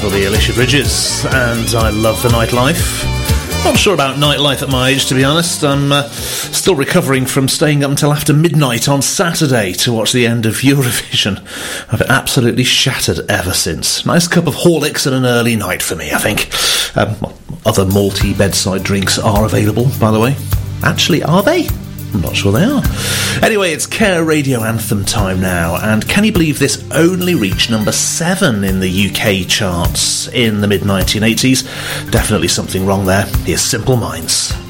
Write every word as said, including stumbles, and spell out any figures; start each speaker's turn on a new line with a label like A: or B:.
A: That'll be Alicia Bridges, and I love the nightlife. Not sure about nightlife at my age, to be honest. I'm uh, still recovering from staying up until after midnight on Saturday to watch the end of Eurovision. I've been absolutely shattered ever since. Nice cup of Horlicks and an early night for me, I think. Um, well, other malty bedside drinks are available, by the way. Actually, are they? I'm not sure they are. Anyway, it's Care Radio Anthem time now, and can you believe this only reached number seven in the U K charts in the mid nineteen eighties? Definitely something wrong there. Here's Simple Minds.